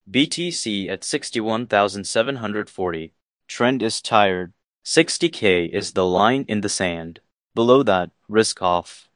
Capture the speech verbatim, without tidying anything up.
B T C at sixty-one thousand seven hundred forty. Trend is tired. sixty K is the line in the sand. Below that, risk off.